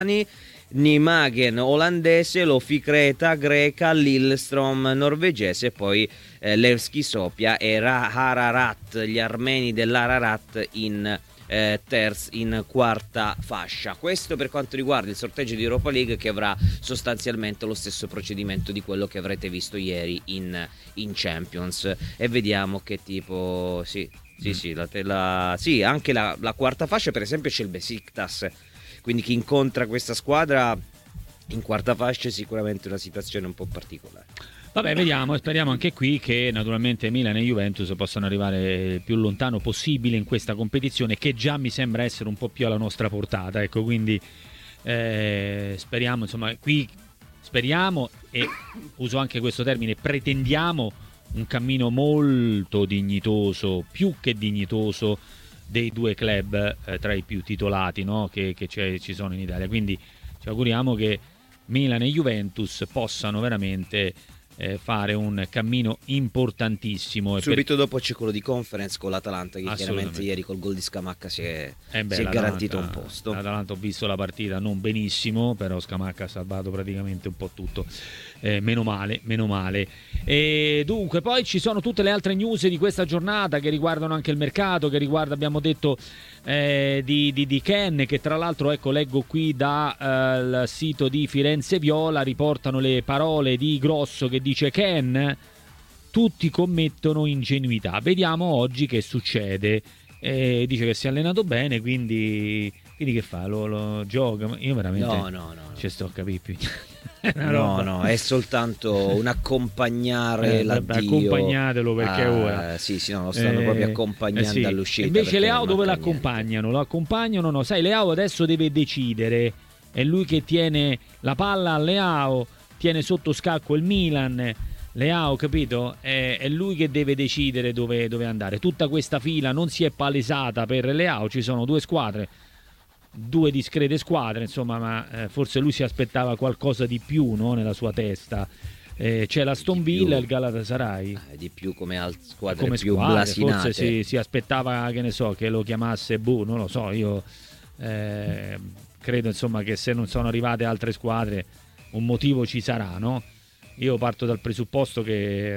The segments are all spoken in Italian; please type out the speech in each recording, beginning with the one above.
Nijmegen olandese, Lofi Creta greca, Lillestrøm norvegese e poi Levski Sofia e Ararat, gli armeni dell'Ararat in quarta fascia. Questo per quanto riguarda il sorteggio di Europa League, che avrà sostanzialmente lo stesso procedimento di quello che avrete visto ieri in Champions, e vediamo che tipo sì, anche la quarta fascia, per esempio c'è il Besiktas, quindi chi incontra questa squadra in quarta fascia è sicuramente una situazione un po' particolare. Vabbè, vediamo e speriamo anche qui che naturalmente Milan e Juventus possano arrivare il più lontano possibile in questa competizione, che già mi sembra essere un po' più alla nostra portata, ecco, quindi speriamo, insomma, qui speriamo, e uso anche questo termine, pretendiamo un cammino molto dignitoso, più che dignitoso, dei due club tra i più titolati, no? che ci sono in Italia, quindi ci auguriamo che Milan e Juventus possano veramente fare un cammino importantissimo. Subito dopo c'è quello di Conference con l'Atalanta, che chiaramente ieri col gol di Scamacca si è garantito un posto. L'Atalanta, ho visto la partita non benissimo, però Scamacca ha salvato praticamente un po' tutto, meno male. E dunque poi ci sono tutte le altre news di questa giornata che riguardano anche il mercato, che riguarda, abbiamo detto, di Ken, che tra l'altro, ecco, leggo qui dal sito di Firenze Viola, riportano le parole di Grosso che dice: Ken, tutti commettono ingenuità, vediamo oggi che succede. Dice che si è allenato bene, quindi che fa? Lo gioca? Io veramente no. ci sto a capire più. No, è soltanto un accompagnare l'addio. Accompagnatelo, perché ora sì, no, lo stanno proprio accompagnando all'uscita. Invece Leao dove l'accompagnano? Lo accompagnano? No, sai, Leao adesso deve decidere, è lui che tiene la palla a Leao, tiene sotto scacco il Milan. Leao, capito? È lui che deve decidere dove andare. Tutta questa fila non si è palesata per Leao, ci sono due squadre, due discrete squadre, insomma, ma forse lui si aspettava qualcosa di più, no, nella sua testa. C'è l'Aston Villa e il Galatasaray. Di più come squadre più blasinate. Forse si aspettava, che ne so, che lo chiamasse non lo so, io credo, insomma, che se non sono arrivate altre squadre un motivo ci sarà, no? Io parto dal presupposto che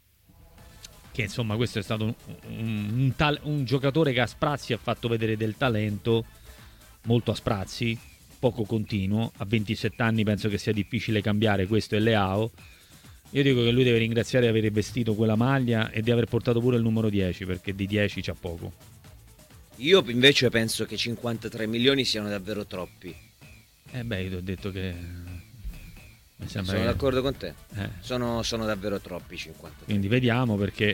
insomma questo è stato un giocatore che a sprazzi ha fatto vedere del talento, molto a sprazzi, poco continuo. A 27 anni penso che sia difficile cambiare, questo è Leao. Io dico che lui deve ringraziare di aver vestito quella maglia e di aver portato pure il numero 10, perché di 10 c'ha poco. Io invece penso che 53 milioni siano davvero troppi. Io ti ho detto che sono d'accordo con te. Sono davvero troppi 50. Quindi vediamo, perché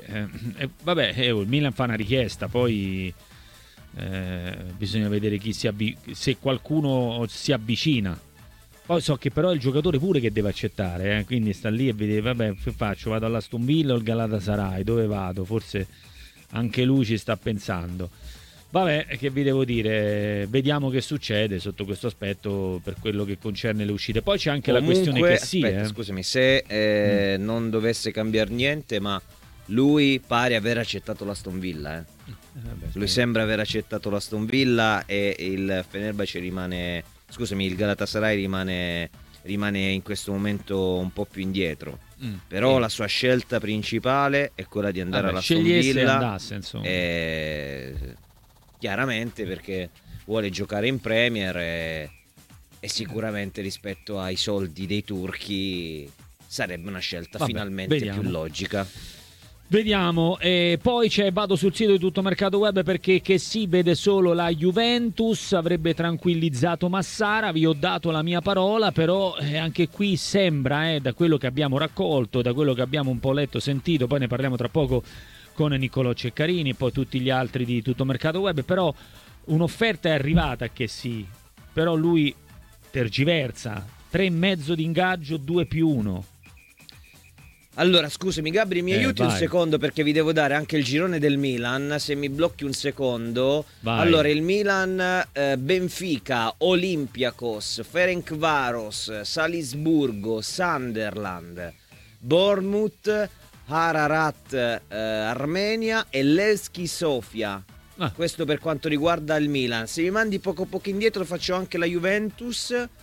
il Milan fa una richiesta, poi bisogna vedere se qualcuno si avvicina. Poi so che però è il giocatore pure che deve accettare, quindi sta lì e vede, vabbè, che faccio? Vado all'Aston Villa o al Galatasaray? Dove vado? Forse anche lui ci sta pensando. Vabbè, che vi devo dire, vediamo che succede sotto questo aspetto per quello che concerne le uscite. Poi c'è anche comunque, la questione che aspetta, scusami, se non dovesse cambiare niente, ma lui pare aver accettato l'Aston Villa. Lui sembra aver accettato l'Aston Villa e il Fenerbahce il Galatasaray rimane in questo momento un po' più indietro. Però la sua scelta principale è quella di andare all'Aston Villa. Chiaramente perché vuole giocare in Premier e sicuramente rispetto ai soldi dei turchi sarebbe una scelta finalmente più logica. Vediamo, e poi vado sul sito di Tuttomercato Web, perché che si vede solo la Juventus avrebbe tranquillizzato Massara, vi ho dato la mia parola, però anche qui sembra, da quello che abbiamo raccolto, da quello che abbiamo un po' letto, sentito, poi ne parliamo tra poco con Niccolò Ceccarini e poi tutti gli altri di Tuttomercato Web, però un'offerta è arrivata che sì, però lui tergiversa, 3,5 di ingaggio, 2+1. Allora, scusami Gabri, mi aiuti un secondo, perché vi devo dare anche il girone del Milan, se mi blocchi un secondo. Vai. Allora, il Milan, Benfica, Olympiacos, Ferencváros, Salisburgo, Sunderland, Bournemouth, Ararat, Armenia e Levski Sofia. Questo per quanto riguarda il Milan. Se mi mandi poco indietro faccio anche la Juventus,